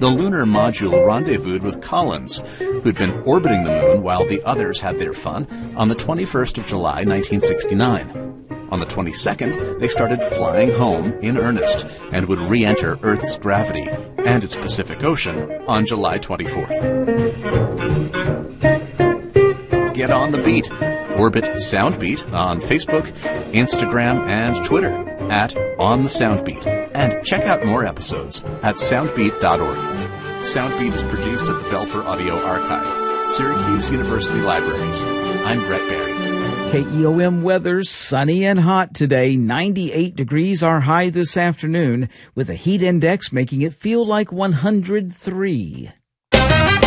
the lunar module rendezvoused with Collins, who'd been orbiting the moon while the others had their fun, on the 21st of July, 1969. On the 22nd, they started flying home in earnest and would re-enter Earth's gravity and its Pacific Ocean on July 24th. Get on the beat. Orbit Soundbeat on Facebook, Instagram, and Twitter at On the Soundbeat. And check out more episodes at soundbeat.org. Soundbeat is produced at the Belfer Audio Archive, Syracuse University Libraries. I'm Brett Barry. KEOM weather, sunny and hot today. 98 degrees our high this afternoon, with a heat index making it feel like 103.